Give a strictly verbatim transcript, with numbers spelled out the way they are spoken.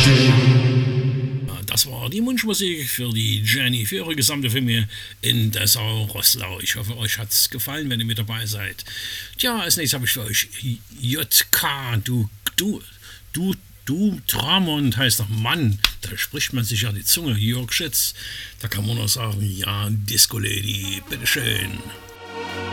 Das war die Wunschmusik für die Jenny, für ihre gesamte Familie in Dessau-Roßlau. Ich hoffe, euch hat es gefallen, wenn ihr mit dabei seid. Tja, als nächstes habe ich für euch J K, du, du, du, du, Tramond heißt doch Mann. Da spricht man sich ja die Zunge, Jörg Schütz. Da kann man nur sagen, ja, Disco Lady, bitteschön.